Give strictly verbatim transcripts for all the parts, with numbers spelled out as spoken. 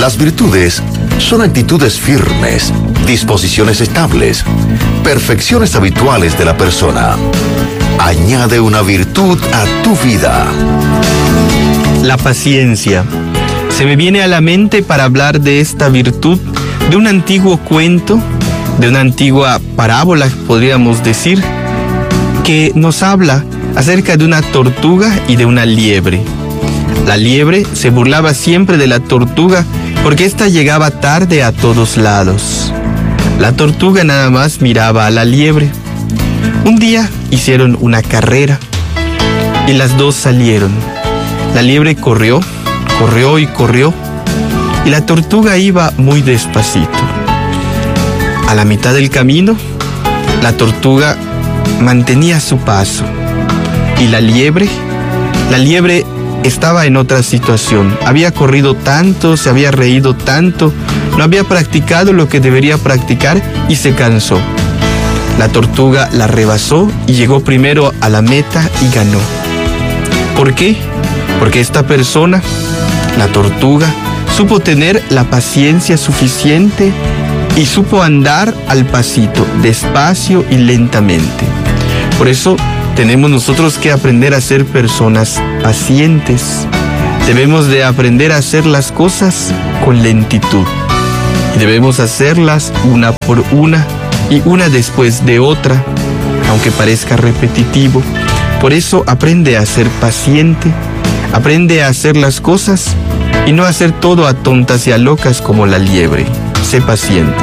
Las virtudes son actitudes firmes, disposiciones estables, perfecciones habituales de la persona. Añade una virtud a tu vida. La paciencia. Se me viene a la mente para hablar de esta virtud de un antiguo cuento, de una antigua parábola, podríamos decir, que nos habla acerca de una tortuga y de una liebre. La liebre se burlaba siempre de la tortuga porque ésta llegaba tarde a todos lados. La tortuga nada más miraba a la liebre. Un día hicieron una carrera y las dos salieron. La liebre corrió, corrió y corrió, y la tortuga iba muy despacito. A la mitad del camino, la tortuga mantenía su paso, y la liebre, la liebre estaba en otra situación. Había corrido tanto, se había reído tanto, no había practicado lo que debería practicar y se cansó. La tortuga la rebasó y llegó primero a la meta y ganó. ¿Por qué? Porque esta persona, la tortuga, supo tener la paciencia suficiente y supo andar al pasito, despacio y lentamente. Por eso tenemos nosotros que aprender a ser personas pacientes. Debemos de aprender a hacer las cosas con lentitud. Y debemos hacerlas una por una y una después de otra, aunque parezca repetitivo. Por eso aprende a ser paciente, aprende a hacer las cosas y no hacer todo a tontas y a locas como la liebre. Sé paciente.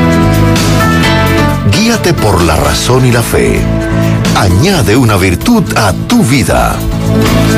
Guíate por la razón y la fe. Añade una virtud a tu vida.